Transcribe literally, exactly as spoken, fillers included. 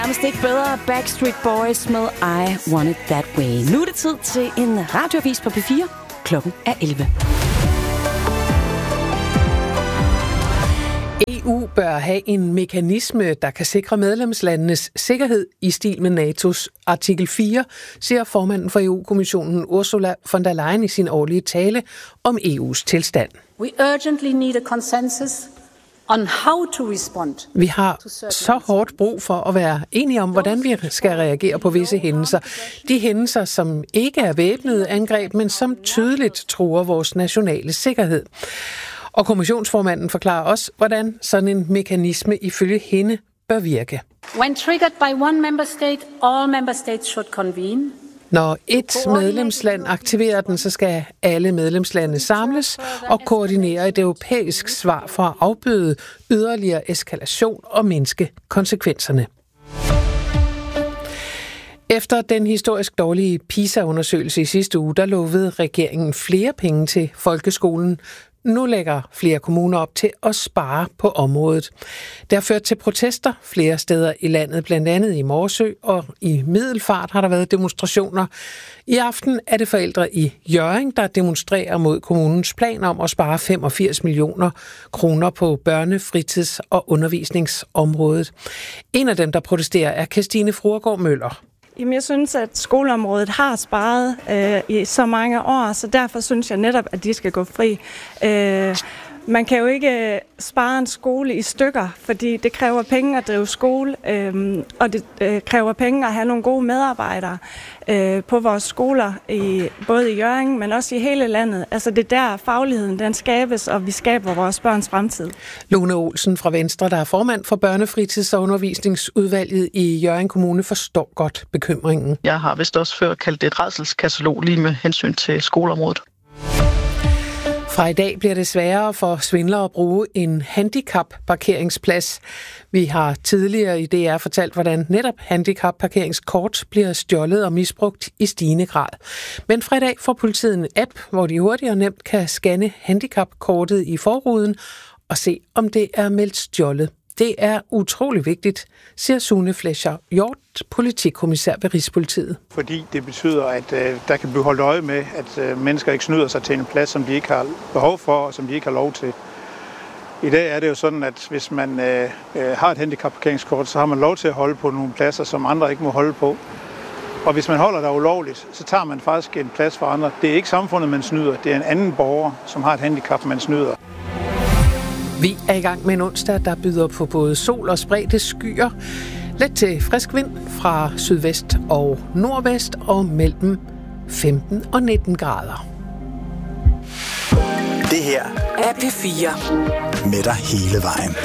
Nærmest ikke bedre. Backstreet Boys med I Want It That Way. Nu er det tid til en radioavis på P fire. Klokken er elleve. E U bør have en mekanisme, der kan sikre medlemslandenes sikkerhed i stil med N A T O's artikel fire, siger formanden for E U-kommissionen Ursula von der Leyen i sin årlige tale om E U's tilstand. We urgently need a consensus on how to respond. Vi har så hårdt brug for at være enige om, hvordan vi skal reagere på visse hændelser. De hændelser, som ikke er væbnede angreb, men som tydeligt truer vores nationale sikkerhed. Og kommissionsformanden forklarer også, hvordan sådan en mekanisme ifølge hende bør virke. When triggered by one member state, all member states should convene. Når et medlemsland aktiverer den, så skal alle medlemslande samles og koordinere et europæisk svar for at afbøde yderligere eskalation og mindske konsekvenserne. Efter den historisk dårlige PISA-undersøgelse i sidste uge, der lovede regeringen flere penge til folkeskolen. Nu lægger flere kommuner op til at spare på området. Det har ført til protester flere steder i landet, blandt andet i Morsø, og i Middelfart har der været demonstrationer. I aften er det forældre i Hjørring, der demonstrerer mod kommunens plan om at spare femogfirs millioner kroner på børne-, fritids- og undervisningsområdet. En af dem, der protesterer, er Kirstine Fruergaard Møller. Jamen, jeg synes, at skoleområdet har sparet øh, i så mange år, så derfor synes jeg netop, at de skal gå fri. Øh, man kan jo ikke spare en skole i stykker, fordi det kræver penge at drive skole, øh, og det øh, kræver penge at have nogle gode medarbejdere øh, på vores skoler, i, både i Hjørring, men også i hele landet. Altså det er der fagligheden den skabes, og vi skaber vores børns fremtid. Lone Olsen fra Venstre, der er formand for Børne-, Fritids- og Undervisningsudvalget i Hjørring Kommune, forstår godt bekymringen. Jeg har vist også før kaldt det et rædselskatalog lige med hensyn til skoleområdet. Fra i dag bliver det sværere for svindlere at bruge en handicap-parkeringsplads. Vi har tidligere i D R fortalt, hvordan netop handicap-parkeringskort bliver stjålet og misbrugt i stigende grad. Men fra i dag får politiet en app, hvor de hurtigt og nemt kan scanne handicapkortet i forruden og se, om det er meldt stjålet. Det er utrolig vigtigt, siger Sune Flescher Hjort, politikommissær ved Rigspolitiet. Fordi det betyder, at øh, der kan blive holdt øje med, at øh, mennesker ikke snyder sig til en plads, som de ikke har behov for, og som de ikke har lov til. I dag er det jo sådan, at hvis man øh, øh, har et handicapparkeringskort, så har man lov til at holde på nogle pladser, som andre ikke må holde på. Og hvis man holder der ulovligt, så tager man faktisk en plads for andre. Det er ikke samfundet, man snyder. Det er en anden borger, som har et handicap, man snyder. Vi er i gang med en onsdag, der byder på både sol og spredte skyer. Let til frisk vind fra sydvest og nordvest og mellem femten og nitten grader. Det her er P fire. Med dig hele vejen.